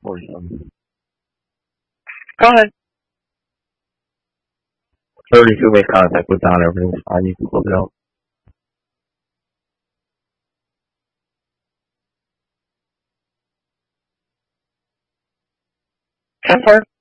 or something. Go ahead. 32 make contact with Don. Everything's fine. You can close it out. 10 4.